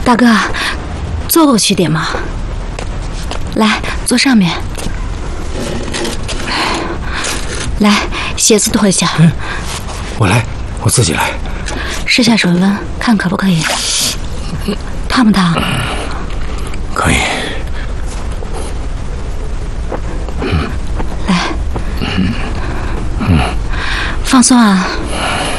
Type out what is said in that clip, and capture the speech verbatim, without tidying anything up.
大哥，坐过去点嘛。来，坐上面。来，鞋子脱一下。 嗯，我来，我自己来。 试下水温，看可不可以？烫不烫？ 可以。 来，放松啊。